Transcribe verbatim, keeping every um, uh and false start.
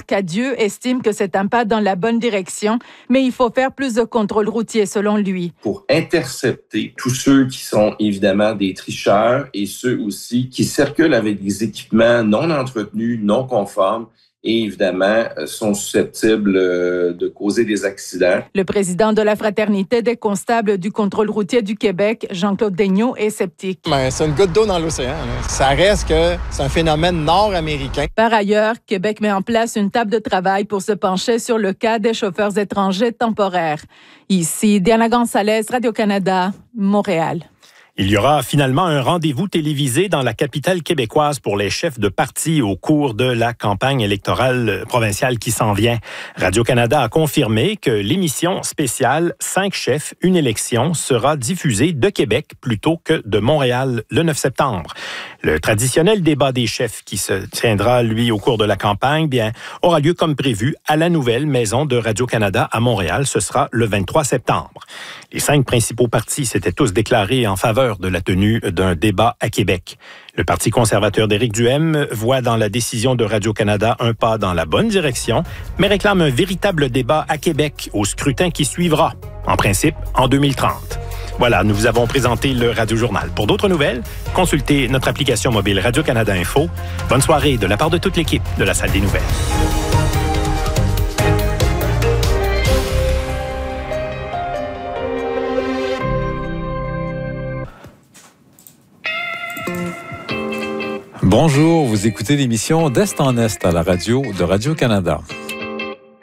Cadieux estime que c'est un pas dans la bonne direction, mais il faut faire plus de contrôles routiers selon lui. Pour intercepter tous ceux qui sont évidemment des tricheurs et ceux aussi qui circulent avec des équipements non entretenus, non conformes, et évidemment, sont susceptibles de causer des accidents. Le président de la Fraternité des constables du contrôle routier du Québec, Jean-Claude Daigneault, est sceptique. Ben, c'est une goutte d'eau dans l'océan. Là. Ça reste que c'est un phénomène nord-américain. Par ailleurs, Québec met en place une table de travail pour se pencher sur le cas des chauffeurs étrangers temporaires. Ici, Diana Gonzalez, Radio-Canada, Montréal. Il y aura finalement un rendez-vous télévisé dans la capitale québécoise pour les chefs de parti au cours de la campagne électorale provinciale qui s'en vient. Radio-Canada a confirmé que l'émission spéciale cinq chefs, une élection sera diffusée de Québec plutôt que de Montréal le neuf septembre. Le traditionnel débat des chefs qui se tiendra, lui, au cours de la campagne, bien, aura lieu comme prévu à la nouvelle maison de Radio-Canada à Montréal. Ce sera le vingt-trois septembre. Les cinq principaux partis s'étaient tous déclarés en faveur de la tenue d'un débat à Québec. Le Parti conservateur d'Éric Duhaime voit dans la décision de Radio-Canada un pas dans la bonne direction, mais réclame un véritable débat à Québec au scrutin qui suivra, en principe, en deux mille trente. Voilà, nous vous avons présenté le Radio-Journal. Pour d'autres nouvelles, consultez notre application mobile Radio-Canada Info. Bonne soirée de la part de toute l'équipe de la Salle des Nouvelles. Bonjour, vous écoutez l'émission d'Est en Est à la radio de Radio-Canada.